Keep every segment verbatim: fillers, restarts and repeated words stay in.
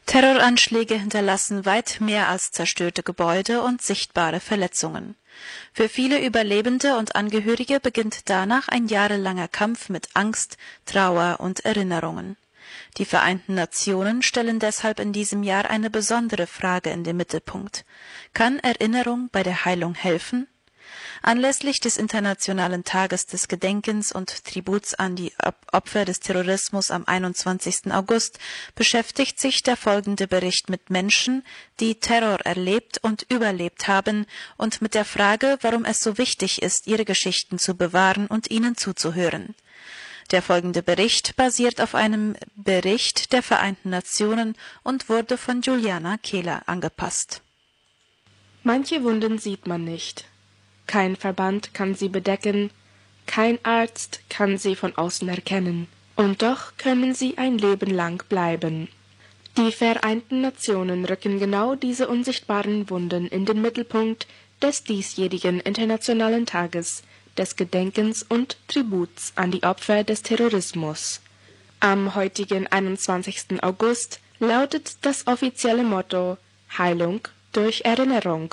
Terroranschläge hinterlassen weit mehr als zerstörte Gebäude und sichtbare Verletzungen. Für viele Überlebende und Angehörige beginnt danach ein jahrelanger Kampf mit Angst, Trauer und Erinnerungen. Die Vereinten Nationen stellen deshalb in diesem Jahr eine besondere Frage in den Mittelpunkt: Kann Erinnerung bei der Heilung helfen? Anlässlich des Internationalen Tages des Gedenkens und Tributs an die Opfer des Terrorismus am einundzwanzigsten August beschäftigt sich der folgende Bericht mit Menschen, die Terror erlebt und überlebt haben, und mit der Frage, warum es so wichtig ist, ihre Geschichten zu bewahren und ihnen zuzuhören. Der folgende Bericht basiert auf einem Bericht der Vereinten Nationen und wurde von Juliana Kehler angepasst. Manche Wunden sieht man nicht. Kein Verband kann sie bedecken, kein Arzt kann sie von außen erkennen, und doch können sie ein Leben lang bleiben. Die Vereinten Nationen rücken genau diese unsichtbaren Wunden in den Mittelpunkt des diesjährigen Internationalen Tages des Gedenkens und Tributs an die Opfer des Terrorismus. Am heutigen einundzwanzigsten August lautet das offizielle Motto »Heilung durch Erinnerung«.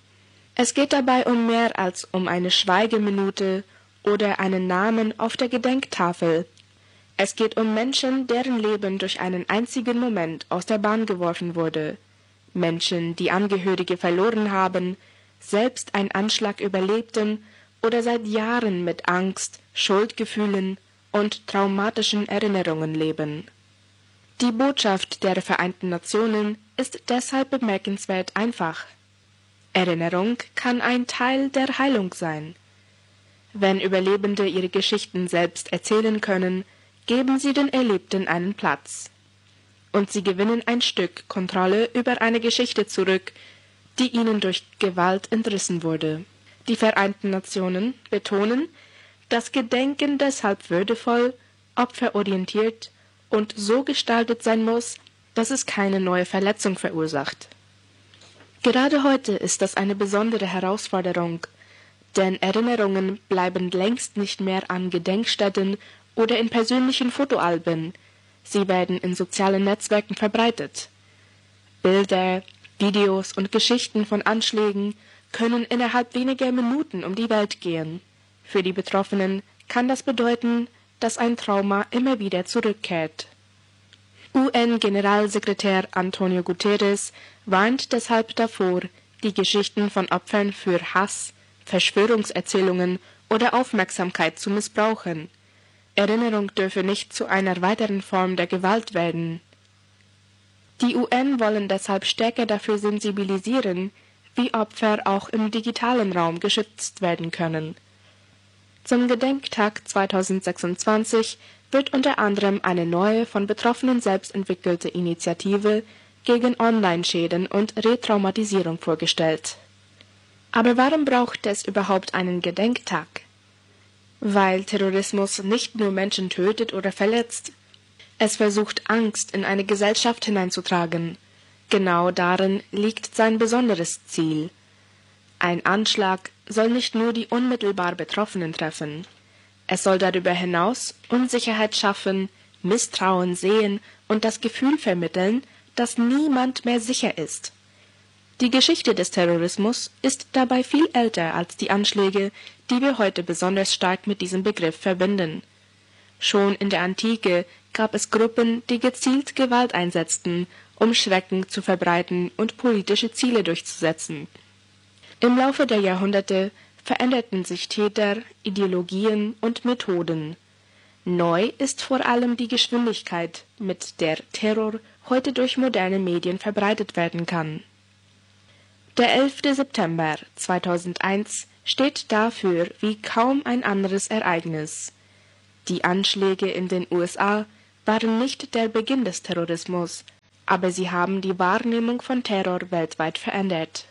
Es geht dabei um mehr als um eine Schweigeminute oder einen Namen auf der Gedenktafel. Es geht um Menschen, deren Leben durch einen einzigen Moment aus der Bahn geworfen wurde. Menschen, die Angehörige verloren haben, selbst einen Anschlag überlebten oder seit Jahren mit Angst, Schuldgefühlen und traumatischen Erinnerungen leben. Die Botschaft der Vereinten Nationen ist deshalb bemerkenswert einfach. Erinnerung kann ein Teil der Heilung sein. Wenn Überlebende ihre Geschichten selbst erzählen können, geben sie den Erlebten einen Platz. Und sie gewinnen ein Stück Kontrolle über eine Geschichte zurück, die ihnen durch Gewalt entrissen wurde. Die Vereinten Nationen betonen, dass Gedenken deshalb würdevoll, opferorientiert und so gestaltet sein muss, dass es keine neue Verletzung verursacht. Gerade heute ist das eine besondere Herausforderung, denn Erinnerungen bleiben längst nicht mehr an Gedenkstätten oder in persönlichen Fotoalben. Sie werden in sozialen Netzwerken verbreitet. Bilder, Videos und Geschichten von Anschlägen können innerhalb weniger Minuten um die Welt gehen. Für die Betroffenen kann das bedeuten, dass ein Trauma immer wieder zurückkehrt. U N-Generalsekretär Antonio Guterres warnt deshalb davor, die Geschichten von Opfern für Hass, Verschwörungserzählungen oder Aufmerksamkeit zu missbrauchen. Erinnerung dürfe nicht zu einer weiteren Form der Gewalt werden. Die U N wollen deshalb stärker dafür sensibilisieren, wie Opfer auch im digitalen Raum geschützt werden können. Zum Gedenktag zweitausendsechsundzwanzig wird unter anderem eine neue, von Betroffenen selbst entwickelte Initiative gegen Online-Schäden und Retraumatisierung vorgestellt. Aber warum braucht es überhaupt einen Gedenktag? Weil Terrorismus nicht nur Menschen tötet oder verletzt, es versucht, Angst in eine Gesellschaft hineinzutragen. Genau darin liegt sein besonderes Ziel. Ein Anschlag soll nicht nur die unmittelbar Betroffenen treffen. Es soll darüber hinaus Unsicherheit schaffen, Misstrauen säen und das Gefühl vermitteln, dass niemand mehr sicher ist. Die Geschichte des Terrorismus ist dabei viel älter als die Anschläge, die wir heute besonders stark mit diesem Begriff verbinden. Schon in der Antike gab es Gruppen, die gezielt Gewalt einsetzten, um Schrecken zu verbreiten und politische Ziele durchzusetzen. Im Laufe der Jahrhunderte veränderten sich Täter, Ideologien und Methoden. Neu ist vor allem die Geschwindigkeit, mit der Terror heute durch moderne Medien verbreitet werden kann. Der elfte September zweitausendeins steht dafür wie kaum ein anderes Ereignis. Die Anschläge in den U S A waren nicht der Beginn des Terrorismus, aber sie haben die Wahrnehmung von Terror weltweit verändert.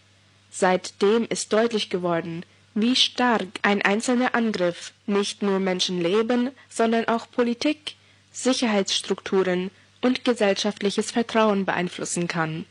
Seitdem ist deutlich geworden, wie stark ein einzelner Angriff nicht nur Menschenleben, sondern auch Politik, Sicherheitsstrukturen und gesellschaftliches Vertrauen beeinflussen kann.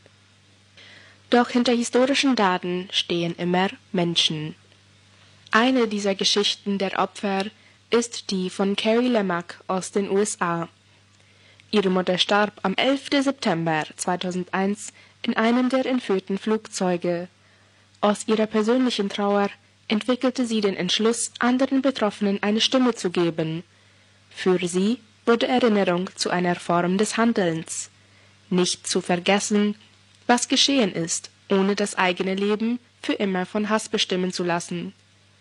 Doch hinter historischen Daten stehen immer Menschen. Eine dieser Geschichten der Opfer ist die von Carrie Lammack aus den U S A. Ihre Mutter starb am elften September zweitausendeins in einem der entführten Flugzeuge. Aus ihrer persönlichen Trauer entwickelte sie den Entschluss, anderen Betroffenen eine Stimme zu geben. Für sie wurde Erinnerung zu einer Form des Handelns. Nicht zu vergessen, was geschehen ist, ohne das eigene Leben für immer von Hass bestimmen zu lassen.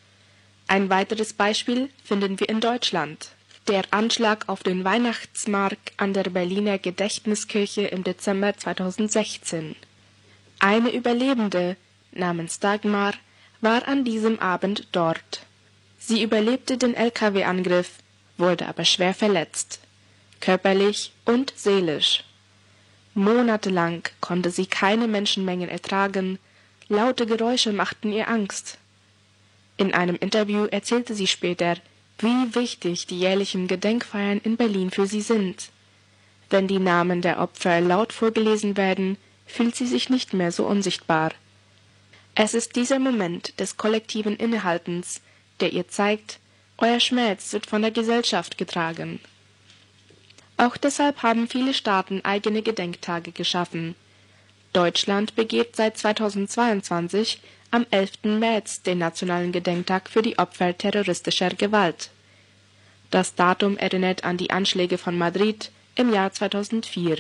Ein weiteres Beispiel finden wir in Deutschland. Der Anschlag auf den Weihnachtsmarkt an der Berliner Gedächtniskirche im Dezember zweitausendsechzehn. Eine Überlebende namens Dagmar war an diesem Abend dort. Sie überlebte den L K W-Angriff, wurde aber schwer verletzt, körperlich und seelisch. Monatelang konnte sie keine Menschenmengen ertragen, laute Geräusche machten ihr Angst. In einem Interview erzählte sie später, wie wichtig die jährlichen Gedenkfeiern in Berlin für sie sind. Wenn die Namen der Opfer laut vorgelesen werden, fühlt sie sich nicht mehr so unsichtbar. Es ist dieser Moment des kollektiven Innehaltens, der ihr zeigt, euer Schmerz wird von der Gesellschaft getragen. Auch deshalb haben viele Staaten eigene Gedenktage geschaffen. Deutschland begeht seit zweitausendzweiundzwanzig am elften März den Nationalen Gedenktag für die Opfer terroristischer Gewalt. Das Datum erinnert an die Anschläge von Madrid im Jahr zweitausendvier.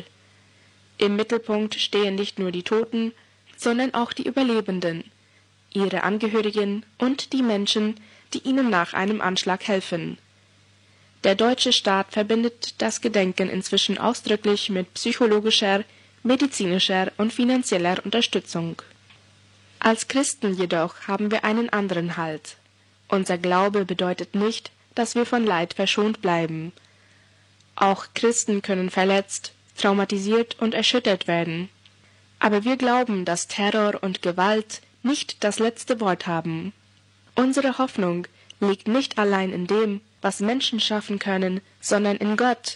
Im Mittelpunkt stehen nicht nur die Toten, sondern auch die Überlebenden, ihre Angehörigen und die Menschen, die ihnen nach einem Anschlag helfen. Der deutsche Staat verbindet das Gedenken inzwischen ausdrücklich mit psychologischer, medizinischer und finanzieller Unterstützung. Als Christen jedoch haben wir einen anderen Halt. Unser Glaube bedeutet nicht, dass wir von Leid verschont bleiben. Auch Christen können verletzt, traumatisiert und erschüttert werden. Aber wir glauben, dass Terror und Gewalt nicht das letzte Wort haben. Unsere Hoffnung liegt nicht allein in dem, was Menschen schaffen können, sondern in Gott.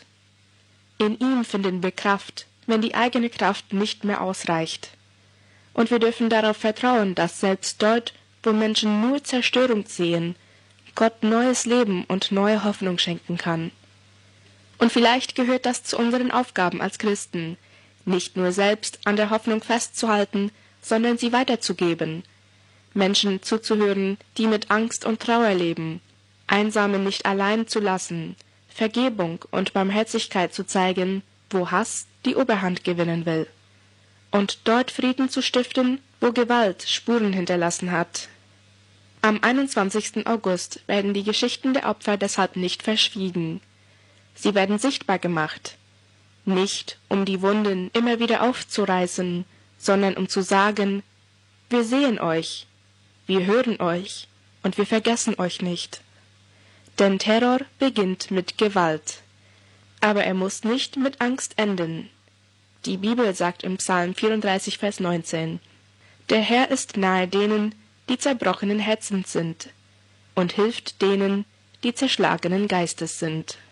In ihm finden wir Kraft, wenn die eigene Kraft nicht mehr ausreicht. Und wir dürfen darauf vertrauen, dass selbst dort, wo Menschen nur Zerstörung sehen, Gott neues Leben und neue Hoffnung schenken kann. Und vielleicht gehört das zu unseren Aufgaben als Christen, nicht nur selbst an der Hoffnung festzuhalten, sondern sie weiterzugeben, Menschen zuzuhören, die mit Angst und Trauer leben, Einsame nicht allein zu lassen, Vergebung und Barmherzigkeit zu zeigen, wo Hass die Oberhand gewinnen will, und dort Frieden zu stiften, wo Gewalt Spuren hinterlassen hat. Am einundzwanzigsten August werden die Geschichten der Opfer deshalb nicht verschwiegen. Sie werden sichtbar gemacht, nicht um die Wunden immer wieder aufzureißen, sondern um zu sagen, wir sehen euch, wir hören euch und wir vergessen euch nicht. Denn Terror beginnt mit Gewalt, aber er muss nicht mit Angst enden. Die Bibel sagt im Psalm vierunddreißig, Vers neunzehn, der Herr ist nahe denen, die zerbrochenen Herzens sind, und hilft denen, die zerschlagenen Geistes sind.